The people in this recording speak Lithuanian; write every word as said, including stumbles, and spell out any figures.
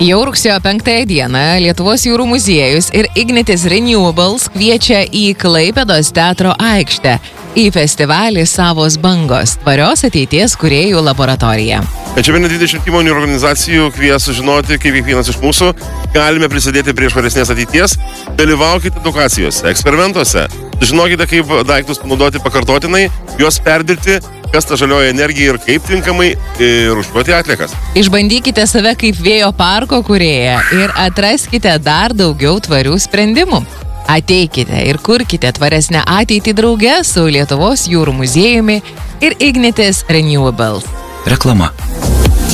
Jau rugsėjo penktąją dieną Lietuvos jūrų muziejus ir Ignitis Renewables kviečia į Klaipėdos teatro aikštę į festivalį Savos bangos – tvarios ateities kūrėjų laboratorija. Čia viena dvidešimt įmonių organizacijų kvies sužinoti, kaip kiekvienas iš mūsų galime prisidėti prie švaresnės ateities. Dalyvaukite edukacijose, eksperimentuose. Žinokite, kaip daiktus panaudoti pakartotinai, juos perdirbti, kas ta žalioji energija ir kaip tinkamai rūšiuoti atliekas. Išbandykite save kaip vėjo parko kūrėja ir atraskite dar daugiau tvarių sprendimų. Ateikite ir kurkite tvaresnę ateitį drauge su Lietuvos jūrų muziejumi ir Ignitis Renewables. Reklama.